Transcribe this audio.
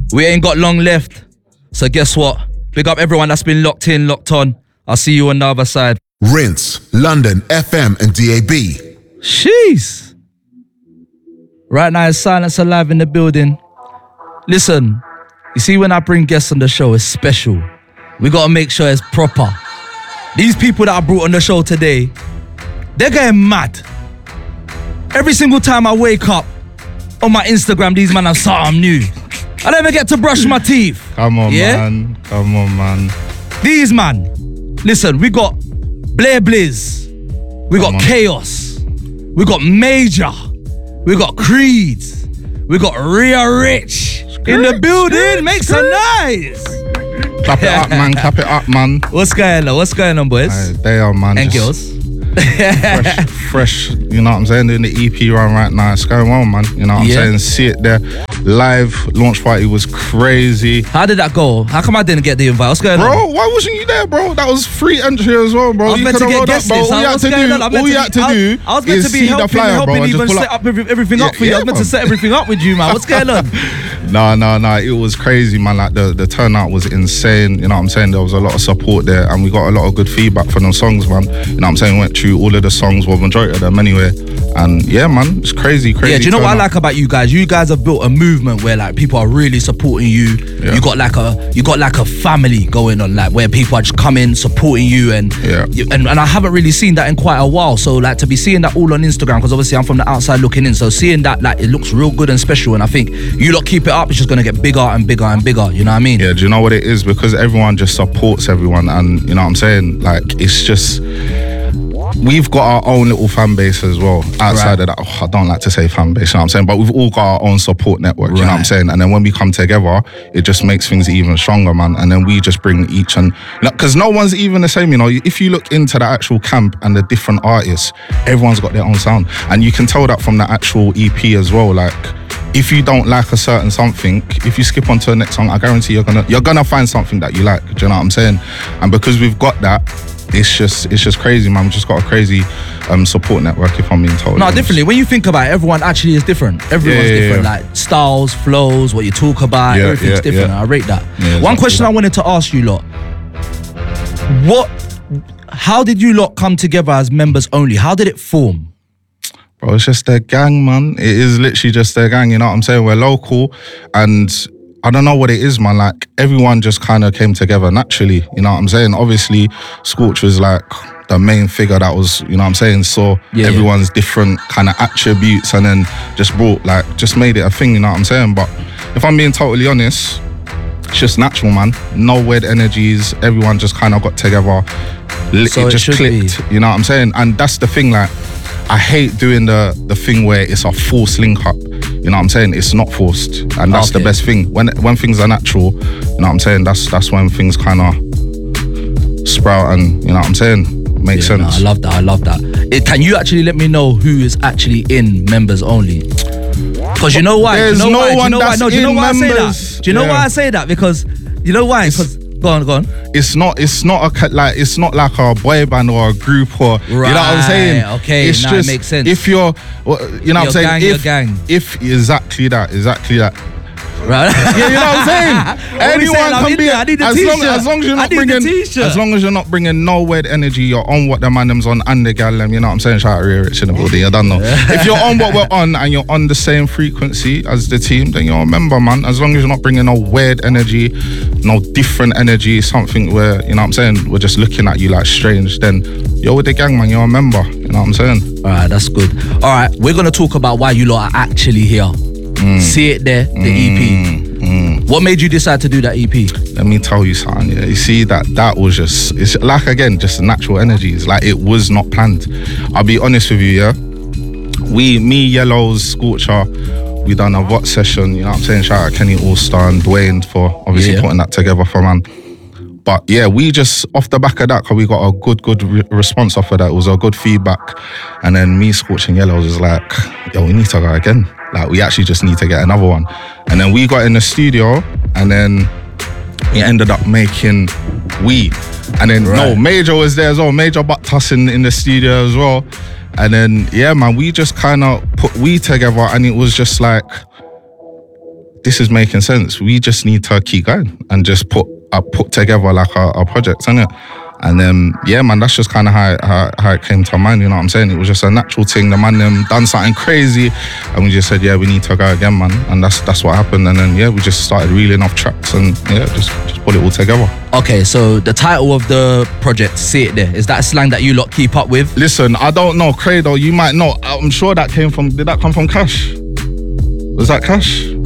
We ain't got long left. So guess what? Big up everyone that's been locked in, locked on. I'll see you on the other side. Rinse, London, FM and DAB. Jeez. Right now it's Silence Alive in the building. Listen, you see when I bring guests on the show, it's special. We gotta make sure it's proper. These people that I brought on the show today, they're getting mad. Every single time I wake up on my Instagram, these men have something new. I never get to brush my teeth. Come on, man. Come on, man. These man. Listen, we got Blair Blizz. We got Chaos. We got Major. We got Creed. We got Rhea Rich in the building. Make some noise. Clap it up, man. Clap it up, man. What's going on? What's going on, boys? They are, man. And girls. fresh, you know what I'm saying? Doing the EP run right now. It's going well, man. You know what I'm saying? See it there. Live launch party was crazy. How did that go? How come I didn't get the invite? What's going on? Bro, why wasn't you there, bro? That was free entry as well, bro. I was meant to get guest list. All you had to do I was meant to be helping even set up everything up for you. I was meant to set everything up with you, man. What's going on? No. It was crazy, man. Like the turnout was insane. You know what I'm saying? There was a lot of support there, and we got a lot of good feedback from them songs, man. You know what I'm saying? Went through all of the songs, well, majority of them anyway. And yeah, man, it's crazy. Yeah, do you know what I like about you guys? You guys have built a movement where like people are really supporting you. Yeah. You got like a family going on, like where people are just coming, supporting you, and I haven't really seen that in quite a while. So like to be seeing that all on Instagram, because obviously I'm from the outside looking in, so seeing that like it looks real good and special. And I think you lot keep it up, it's just gonna get bigger and bigger and bigger. You know what I mean? Yeah. Do you know what it is? Because everyone just supports everyone, and you know what I'm saying? Like it's just. We've got our own little fan base as well outside of that. I don't like to say fan base, you know what I'm saying? But we've all got our own support network, you know what I'm saying? And then when we come together, it just makes things even stronger, man. And then we just bring each and... Because no one's even the same, you know? If you look into the actual camp and the different artists, everyone's got their own sound. And you can tell that from the actual EP as well. Like, if you don't like a certain something, if you skip on to the next song, I guarantee you're gonna find something that you like, do you know what I'm saying? And because we've got that, it's just crazy, man. We've just got a crazy support network, if I'm being totally honest. Definitely. When you think about it, everyone actually is different. Everyone's different. Like styles, flows, what you talk about, everything's different. I rate that. One question I wanted to ask you lot. How did you lot come together as members only? How did it form? Bro, it's just their gang, man. It is literally just their gang, you know what I'm saying? We're local, and I don't know what it is, man. Like, everyone just kind of came together naturally, you know what I'm saying? Obviously, Scorch was like the main figure that was, you know what I'm saying? So everyone's different kind of attributes, and then just made it a thing, you know what I'm saying? But if I'm being totally honest, it's just natural, man. No weird energies. Everyone just kind of got together. It just clicked, you know what I'm saying? And that's the thing, like, I hate doing the thing where it's a forced link up. You know what I'm saying? It's not forced, and that's the best thing. When things are natural, you know what I'm saying? That's when things kind of sprout, and you know what I'm saying? Makes sense. No, I love that. Can you actually let me know who is actually in members only? Because you know why? There's no one that's in members. Do you know why I say that? Because you know why? Because go on. It's not like a boy band or a group or you know what I'm saying? Okay, it's just it makes sense. If you're, you know what I'm saying? Gang. If exactly that. Right. Yeah, you know what I'm saying? Anyone can be. As long as you're not bringing no weird energy, you're on what the man them's on and the gal them. You know what I'm saying? Shout out Rhea Rich in the building. I don't know. If you're on what we're on and you're on the same frequency as the team, then you're a member, man. As long as you're not bringing no weird energy, no different energy, something where you know what I'm saying, we're just looking at you like strange, then you're with the gang, man. You're a member. You know what I'm saying? All right, that's good. All right, we're gonna talk about why you lot are actually here. See it there, the EP. What made you decide to do that EP? Let me tell you something, yeah. You see, that was just, it's like, again, just natural energies. Like, it was not planned. I'll be honest with you, yeah. Me, Yellows, Scorcher, we done a VOT session, you know what I'm saying? Shout out Kenny Allstar and Dwayne for obviously putting that together for man. But yeah, we just, off the back of that, cause we got a good response off of that. It was a good feedback. And then me, Scorch and Yellows was like, yo, we need to go again. Like, we actually just need to get another one. And then we got in the studio, and then we ended up making We. And then, no, Major was there as well. Major bucked us in the studio as well. And then, yeah, man, we just kind of put We together, and it was just like, this is making sense. We just need to keep going and just put together like our projects, innit? And then, yeah, man, that's just kind of how it came to mind, you know what I'm saying? It was just a natural thing. The man them done something crazy, and we just said, yeah, we need to go again, man. And that's what happened. And then, yeah, we just started reeling off tracks and, yeah, just put it all together. Okay, so the title of the project, See It There, is that a slang that you lot keep up with? Listen, I don't know, Credo, you might know. I'm sure did that come from Cash? Was that Cash?